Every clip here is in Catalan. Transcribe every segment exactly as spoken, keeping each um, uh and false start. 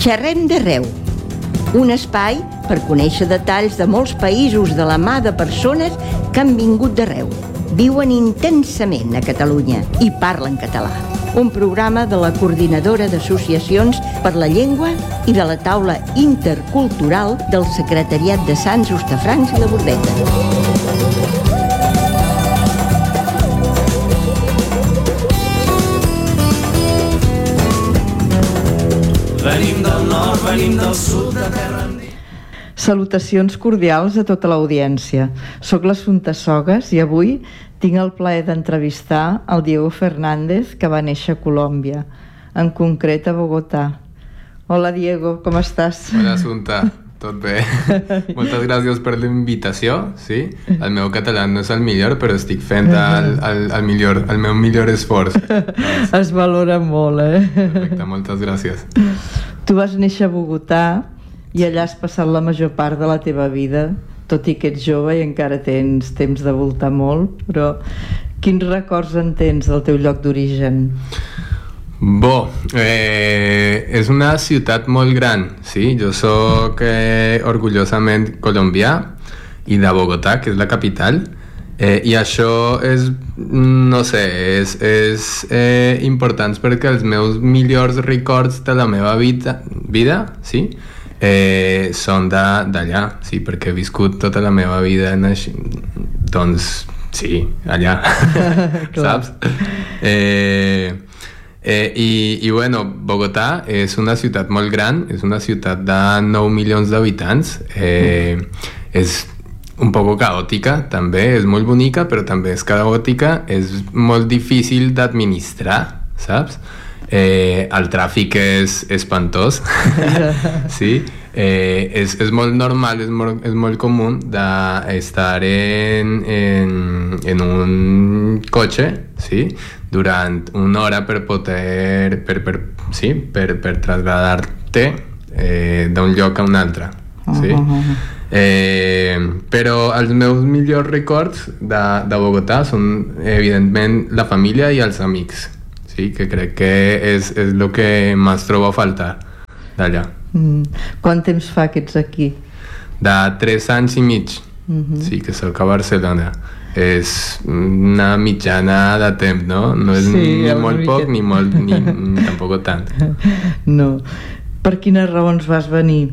Xerrem d'arreu, un espai per conèixer detalls de molts països de la mà de persones que han vingut d'arreu, viuen intensament a Catalunya i parlen català. Un programa de la Coordinadora d'Associacions per la Llengua i de la Taula Intercultural del Secretariat de Sants, Hostafrancs i la Bordeta. Venim del nord, venim del sud, de terra endins. Salutacions cordials a tota l'audiència. Soc l'Assumpta Sogas i avui tinc el plaer d'entrevistar el Diego Fernández, que va néixer a Colòmbia, en concret a Bogotà. Hola, Diego, com estàs? Hola, Assumpta, tot bé? Moltes gràcies per la invitació, sí? El meu català no és el millor, però estic fent el, el, el, millor, el meu millor esforç. Es valora molt, eh? Perfecte, moltes gràcies. Tu vas néixer a Bogotà i allà has passat la major part de la teva vida, tot i que ets jove i encara tens temps de voltar molt, però quins records en tens del teu lloc d'origen? Bo, eh, és una ciutat molt gran, sí? Jo soc eh, orgullosament colombià i de Bogotà, que és la capital, eh, i això és, no sé, és, és eh, important perquè els meus millors records de la meva vida, vida sí? Eh, són d'allà, sí, perquè he viscut tota la meva vida en així, doncs sí, allà saps? Eh, eh, i, i bueno, Bogotà és una ciutat molt gran, és una ciutat de nou milions d'habitants, eh, és un poco caòtica també, és molt bonica però també és caòtica, és molt difícil d'administrar, saps? Eh, el tràfic és espantós sí? eh, és, és molt normal, és molt, és molt comú d'estar en, en, en un cotxe, sí? Durant una hora per poder per, per, sí? per, per trasladar-te eh, d'un lloc a un altre, sí? Uh-huh. Eh, però els meus millors records de, de Bogotà són evidentment la família i els amics, sí, que crec que és, és el que més trobo a faltar d'allà. Mm. Quant temps fa que ets aquí? De tres anys i mig, mm-hmm. sí, que soc a Barcelona. És una mitjana de temps, no? No és sí, ni molt mica. Poc ni, molt, ni, ni tampoc tant. No. Per quines raons vas venir?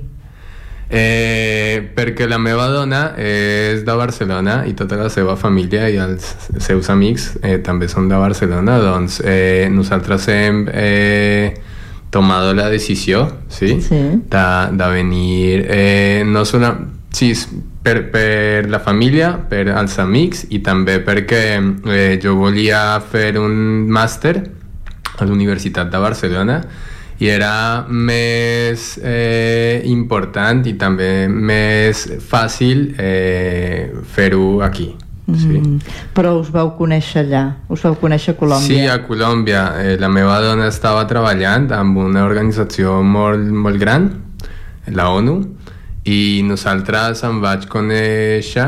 Eh, perquè la meva dona és de Barcelona i tota la seva família i els seus amics eh, també són de Barcelona, doncs eh, nosaltres hem eh, tomat la decisió, sí? Sí. De, de venir eh, no solo, sí, per, per la família, per als amics i també perquè eh, jo volia fer un màster a la Universitat de Barcelona i era més eh, important i també més fàcil eh, fer-ho aquí. Mm. Sí. Però us vau conèixer allà, us vau conèixer a Colòmbia. Sí, a Colòmbia. Eh, la meva dona estava treballant amb una organització molt, molt gran, la ONU, i nosaltres em vaig conèixer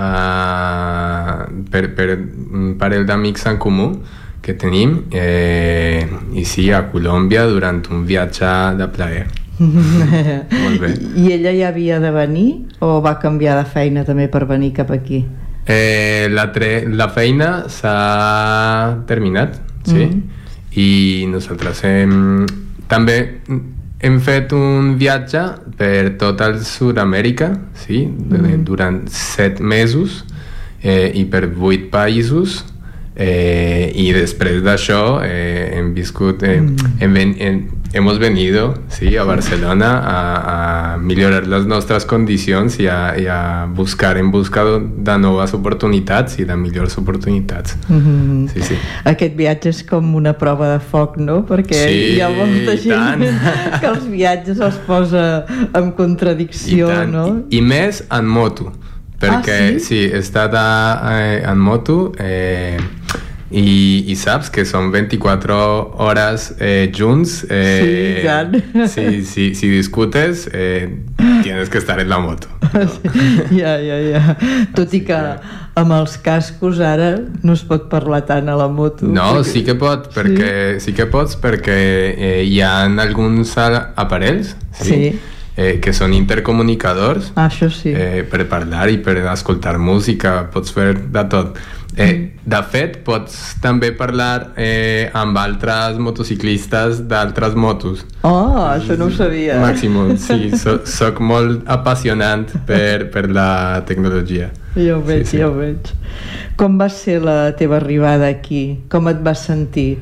uh, per, per un parell d'amics en comú que tenim, eh, i sí, a Colòmbia durant un viatge de plaer. Molt bé. I ella ja havia de venir o va canviar de feina també per venir cap aquí? Eh, la, tre- la feina s'ha terminat, sí, mm-hmm. i nosaltres hem, també hem fet un viatge per tot el Sud-amèrica, sí, mm-hmm. durant set mesos eh, i per vuit països. Eh, y después de això eh, hem viscut eh, mm. hem, hem, hemos venido sí, a Barcelona a, a millorar les nostres condicions i a, i a buscar en busca de noves oportunitats i de millors oportunitats. Mm-hmm. Sí, sí. Aquest viatge és com una prova de foc, no? Perquè sí, hi ha molta gent que els viatges els posa en contradicció, I no? I, i més en moto, perquè ah, sí? sí, he estat a, a, en moto eh, i, i saps que són vint-i-quatre hores eh, junts. Eh, sí, si, si, si discutes, eh, tienes que estar en la moto. No? Ja, ja, ja. Tot i que amb els cascos ara no es pot parlar tant a la moto. No, perquè... sí que pot, perquè sí, sí que pots, perquè eh, hi ha alguns aparells, sí, sí. Eh, que són intercomunicadors, ah, això sí. eh, per parlar i per escoltar música, pots fer de tot. Eh, mm. De fet, pots també parlar eh, amb altres motociclistes d'altres motos. Oh, això no ho sabia. Màxim, sí, so, soc molt apassionant per, per la tecnologia. Ja ho veig, sí, sí. ja ho veig. Com va ser la teva arribada aquí? Com et vas sentir?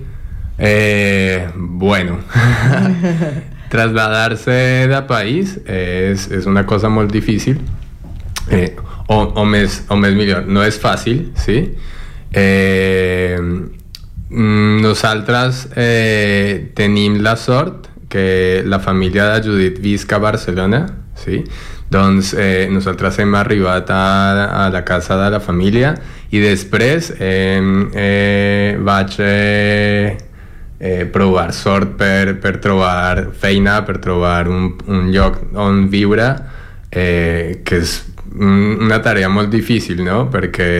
Eh, bueno... Trasladar-se de país és, és una cosa molt difícil, eh, o, o, més, o més millor, no és fàcil, sí? Eh, nosaltres eh, tenim la sort que la família de Judit visca a Barcelona, sí? Doncs eh, nosaltres hem arribat a, a la casa de la família i després eh, eh, vaig... Eh, Eh, provar sort per, per trobar feina, per trobar un, un lloc on viure, eh, que és una tarea molt difícil, no? Perquè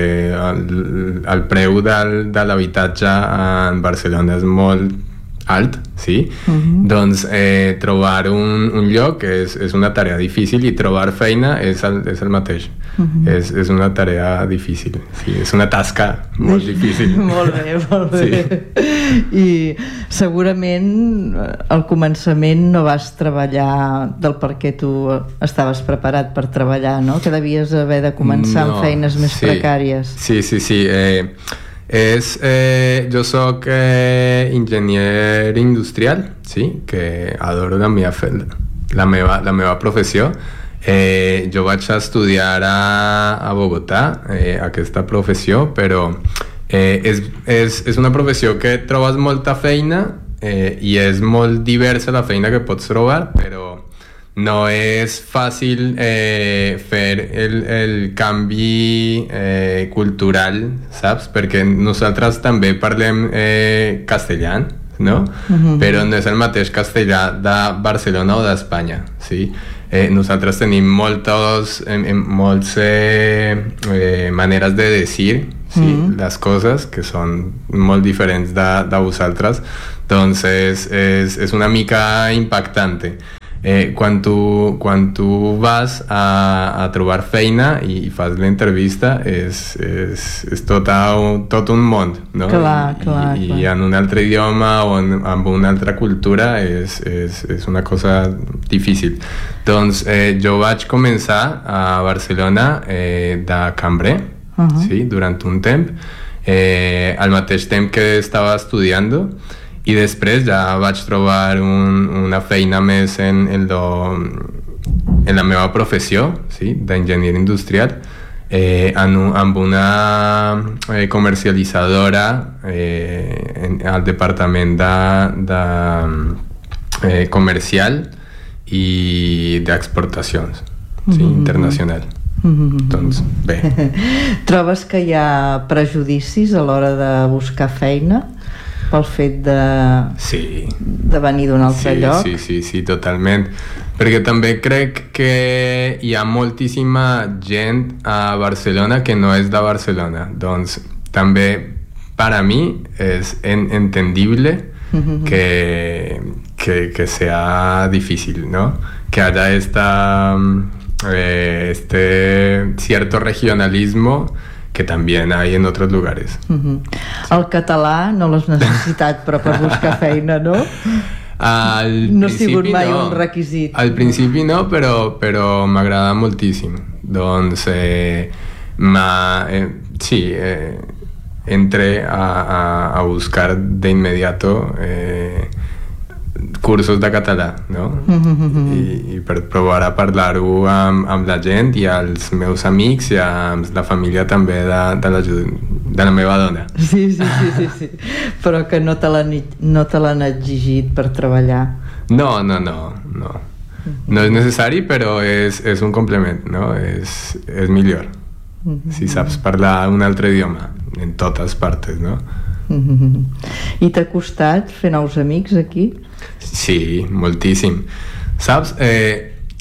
el, el preu del, de l'habitatge en Barcelona és molt alt, sí? Uh-huh. Doncs eh, trobar un, un lloc és, és una tarea difícil i trobar feina és el, és el mateix. Uh-huh. És, és una tarea difícil, sí, és una tasca molt difícil. Molt bé, molt bé. Sí. I segurament al començament no vas treballar del perquè tu estaves preparat per treballar, no? Que devies haver de començar no, amb feines més sí. precàries. Sí, sí, sí. Eh, és, eh, jo soc eh, enginyer industrial, sí, que adoro la meva, la meva, la meva professió. Eh, jo vaig estudiar a, a Bogotà eh, aquesta professió, però eh, és, és, és una professió que trobes molta feina eh, i és molt diversa la feina que pots trobar, però no és fàcil eh, fer el, el canvi eh, cultural, saps? Perquè nosaltres també parlem eh, castellà, no? Uh-huh. Però no és el mateix castellà de Barcelona o d'Espanya, sí? Eh, nosaltres tenim moltes, eh, moltes eh, eh, maneres de dir sí, mm. les coses que són molt diferents de, de vosaltres, doncs és, és, és una mica impactante. Eh, quan, tu, quan tu vas a, a trobar feina i fas l'entrevista és, és, és tot, un, tot un món, no? Clar, clar, I, clar. i en un altre idioma o en, amb una altra cultura és, és, és una cosa difícil. Doncs eh, jo vaig començar a Barcelona eh, de cambrer, uh-huh. sí, durant un temps, eh, al mateix temps que estava estudiant. I després ja vaig trobar un, una feina més en, en, lo, en la meva professió, sí, d'enginyer industrial, eh, en, amb una eh, comercialitzadora eh, en, al departament de, de, eh, comercial i d'exportacions, sí, mm-hmm. internacional. Mm-hmm. Doncs bé. Trobes que hi ha prejudicis a l'hora de buscar feina? Pel fet de, sí. de venir d'un altre sí, lloc? Sí, sí, sí, totalment. Perquè també crec que hi ha moltíssima gent a Barcelona que no és de Barcelona. Doncs també per a mi és en, entendible mm-hmm. que, que, que sea difícil, ¿no? Que haya esta, eh, este cierto regionalismo que también hay en otros lugares. Uh-huh. El català no l'has necessitat, però per buscar feina, no? Al no ha sigut mai no. un requisit. Al principi no, però, però m'agrada moltíssim. Doncs, eh, ma, eh, sí, eh, entré a, a, a buscar de inmediato eh, cursos de català, no? Mm-hmm. I, i per provar a parlar-ho amb, amb la gent i als meus amics i amb la família també de, de, la, de la meva dona. Sí, sí, sí, sí, sí. Però que no te l'han no te l'han exigit per treballar. No, no, no, no. No és necessari, però és, és un complement, no? És, és millor. Mm-hmm. Si saps parlar un altre idioma, en totes partes, no? Mm-hmm. I t'ha costat fer nous amics aquí? Sí, moltíssim. Saps, eh,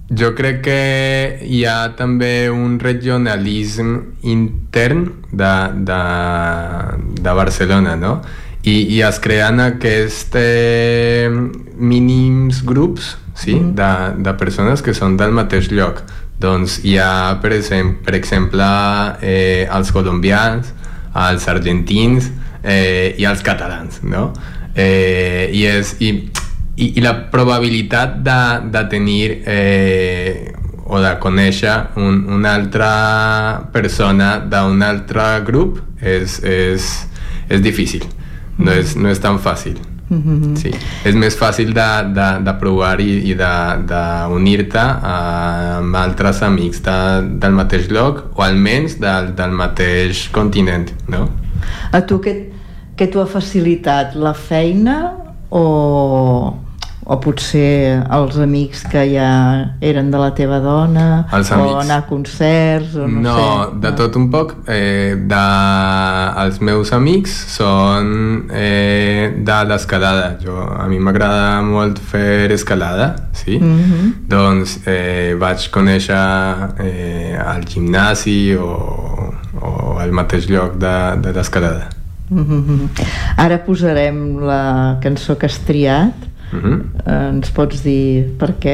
jo crec que hi ha també un regionalisme intern de, de, de Barcelona, no? I, i es creen aquests eh, mínims grups, sí? Mm. de, de persones que són del mateix lloc. Doncs hi ha, per exemple, per exemple eh, els colombians, els argentins eh, i els catalans, no? Eh, i, és, i, i, i la probabilitat de, de tenir eh, o de conèixer un, una altra persona d'un altre grup és, és, és difícil, no és, no és tan fàcil. Mm-hmm. Sí. És més fàcil de, de, de provar i, i d'unir-te amb altres amics de, del mateix lloc o almenys del, del mateix continent, no? A tu què, què t'ho ha facilitat? La feina o, o potser els amics que ja eren de la teva dona, els o anar a concerts o no, no sé. De tot un poc. eh, de, els meus amics són eh, de l'escalada. Jo, a mi m'agrada molt fer escalada, sí? Mm-hmm. Doncs eh, vaig conèixer eh, al gimnasi o, o al mateix lloc de, de l'escalada. Mm-hmm. Ara posarem la cançó que has triat. Uh-huh. Ens pots dir per què?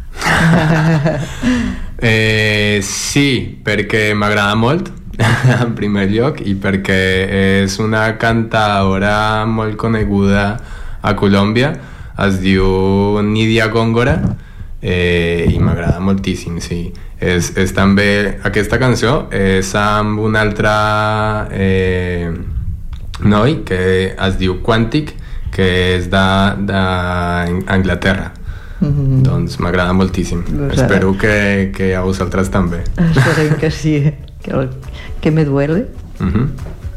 eh, sí, perquè m'agrada molt en primer lloc i perquè és una cantaora molt coneguda a Colòmbia, es diu Nidia Góngora eh, i m'agrada moltíssim, sí. És, és també, aquesta cançó és amb un altre eh, noi que es diu Quantic, que és d'Anglaterra. Mm-hmm. Doncs m'agrada moltíssim. Doncs espero que, que a vosaltres també. Esperem que sí. Que, que me duele. Mm-hmm.